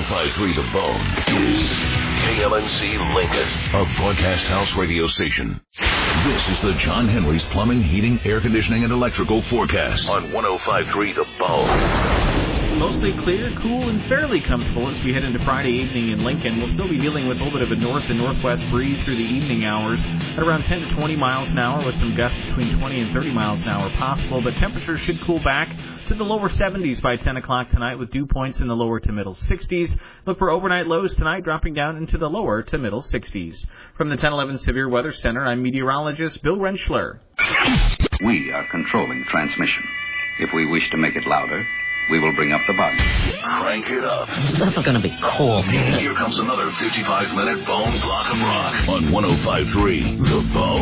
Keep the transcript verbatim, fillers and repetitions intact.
five point three The Bone is K L N C Lincoln, a broadcast house radio station. This is the John Henry's Plumbing, Heating, Air Conditioning, and Electrical forecast on one oh five point three The Bone. Mostly clear, cool, and fairly comfortable as we head into Friday evening in Lincoln. We'll still be dealing with a little bit of a north and northwest breeze through the evening hours at around ten to twenty miles an hour with some gusts between twenty and thirty miles an hour possible, but temperatures should cool back to the lower seventies by ten o'clock tonight with dew points in the lower to middle sixties. Look for overnight lows tonight dropping down into the lower to middle sixties. From the ten eleven Severe Weather Center, I'm meteorologist Bill Rentschler. We are controlling transmission. If we wish to make it louder, we will bring up the volume. Crank it up. It's never going to be cold. Here comes another fifty-five minute Bone Block of Rock on one oh five point three The Bone.